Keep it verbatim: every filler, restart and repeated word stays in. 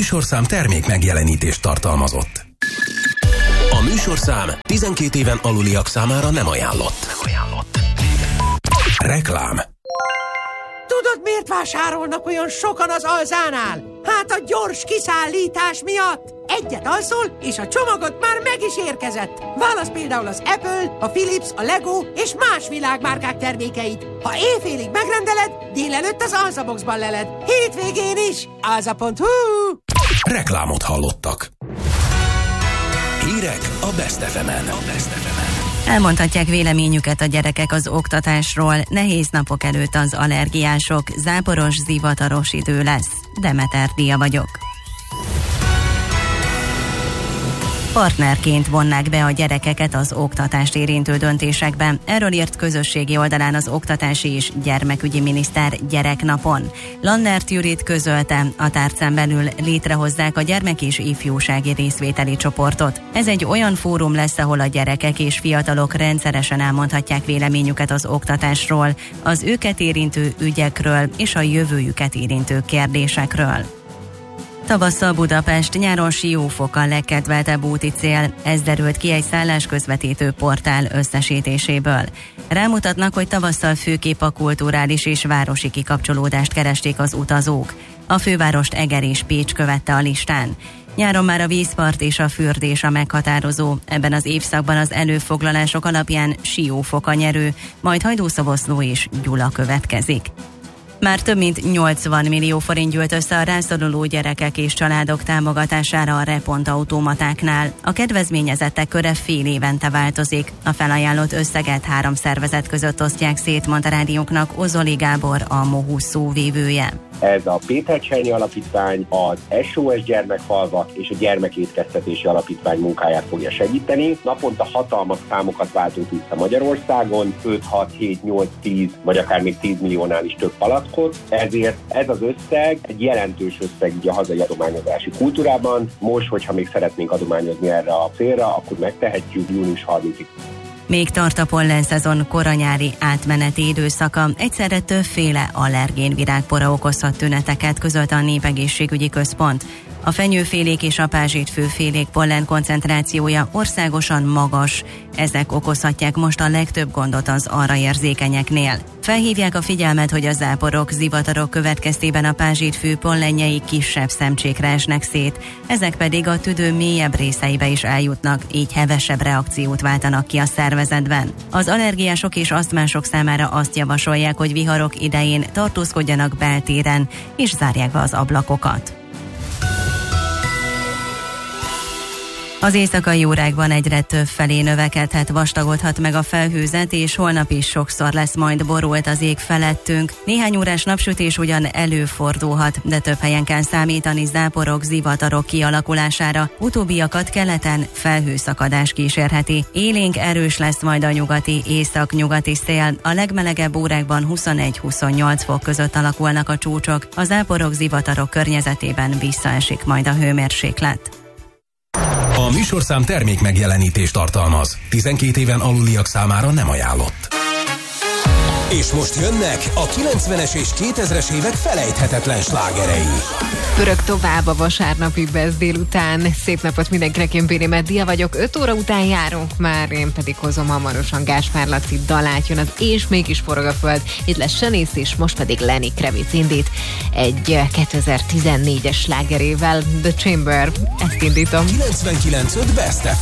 műsorszám termék megjelenítést tartalmazott. A műsorszám tizenkét éven aluliak számára nem ajánlott. Nem ajánlott. Reklám. Tudod, miért vásárolnak olyan sokan az Alzánál? Hát a gyors kiszállítás miatt. Egyet alszol, és a csomagot már meg is érkezett. Válasz például az Apple, a Philips, a Lego és más világmárkák termékeit. Ha éjfélig megrendeled, délelőtt az Alzaboxban leled. Hétvégén is. alza pont hu. Reklámot hallottak. Hírek a Best ef emen. A Best ef emen. Elmondhatják véleményüket a gyerekek az oktatásról. Nehéz napok előtt az allergiások. Záporos, zivataros idő lesz. Demeter Dia vagyok. Partnerként vonnák be a gyerekeket az oktatást érintő döntésekben. Erről írt közösségi oldalán az oktatási és gyermekügyi miniszter gyereknapon. Lannert Judit közölte, a tárcán belül létrehozzák a gyermek és ifjúsági részvételi csoportot. Ez egy olyan fórum lesz, ahol a gyerekek és fiatalok rendszeresen elmondhatják véleményüket az oktatásról, az őket érintő ügyekről és a jövőjüket érintő kérdésekről. Tavasszal Budapest, nyáron Siófok a legkedveltebb úti cél, ez derült ki egy szállásközvetítő portál összesítéséből. Rámutatnak, hogy tavasszal főképp a kulturális és városi kikapcsolódást keresték az utazók. A fővárost Eger és Pécs követte a listán. Nyáron már a vízpart és a fürdés a meghatározó. Ebben az évszakban az előfoglalások alapján Siófok a nyerő, majd Hajdúszoboszló és Gyula következik. Már több mint nyolcvan millió forint gyűlt össze a rászoruló gyerekek és családok támogatására a Repont automatáknál. A kedvezményezettek köre fél évente változik. A felajánlott összeget három szervezet között osztják szét, mondta rádiónknak Ozoli Gábor, a Mohusz szóvívője. Ez a Péter Csernyi Alapítvány, az es o es Gyermekfalvak és a Gyermekétkeztetési Alapítvány munkáját fogja segíteni. Naponta hatalmas számokat váltunk vissza Magyarországon, öt, hat, hét, nyolc, tíz, vagy akár még tíz milliónál is több palackot. Ezért ez az összeg egy jelentős összeg így a hazai adományozási kultúrában. Most, hogyha még szeretnénk adományozni erre a célra, akkor megtehetjük június harmincadikáig. Még tart a pollenszezon koranyári átmeneti időszaka, egyszerre többféle allergén virágpora okozhat tüneteket, közölte a Népegészségügyi Központ. A fenyőfélék és a pázsitfőfélék pollen koncentrációja országosan magas. Ezek okozhatják most a legtöbb gondot az arra érzékenyeknél. Felhívják a figyelmet, hogy a záporok, zivatarok következtében a pázsitfű pollenjei kisebb szemcsékre esnek szét, ezek pedig a tüdő mélyebb részeibe is eljutnak, így hevesebb reakciót váltanak ki a szervezetben. Az allergiások és asztmások számára azt javasolják, hogy viharok idején tartózkodjanak beltéren és zárják be az ablakokat. Az éjszakai órákban egyre több felé növekedhet, vastagodhat meg a felhőzet, és holnap is sokszor lesz majd borult az ég felettünk. Néhány órás napsütés ugyan előfordulhat, de több helyen kell számítani záporok, zivatarok kialakulására. Utóbbiakat keleten felhőszakadás kísérheti. Élénk erős lesz majd a nyugati, észak-nyugati szél. A legmelegebb órákban huszonegy-huszonnyolc fok között alakulnak a csúcsok. A záporok, zivatarok környezetében visszaesik majd a hőmérséklet. A műsorszám termék megjelenítést tartalmaz. tizenkét éven aluliak számára nem ajánlott. És most jönnek a kilencvenes és kétezres évek felejthetetlen slágerei. Pörög tovább a vasárnapi Best délután. Szép napot mindenkinek, én Béri Meddia vagyok. öt óra után járunk már, én pedig hozom hamarosan Gáspár Laci dalát, jön az És mégis forog a föld. Itt lesz Senész, és most pedig Lenny Kravitz indít egy kétezer-tizennégyes slágerével, The Chamber. Ezt indítom. kilencvenkilenc öt Best ef